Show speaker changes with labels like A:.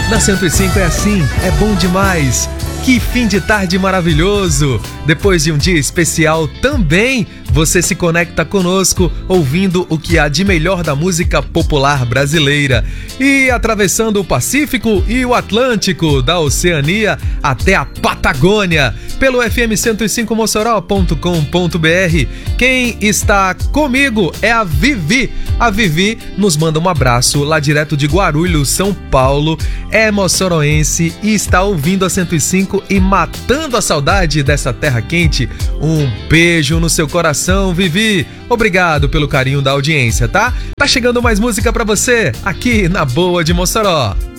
A: Na 105 é assim, é bom demais. Que fim de tarde maravilhoso! Depois de um dia especial também, você se conecta conosco ouvindo o que há de melhor da música popular brasileira. E atravessando o Pacífico e o Atlântico, da Oceania até a Patagônia, pelo fm105mossoró.com.br. Quem está comigo é a Vivi. A Vivi nos manda um abraço lá direto de Guarulhos, São Paulo. É moçoroense e está ouvindo a 105 e matando a saudade dessa terra quente. Um beijo no seu coração, Vivi. Obrigado pelo carinho da audiência, tá? Tá chegando mais música pra você aqui na Boa de Mossoró.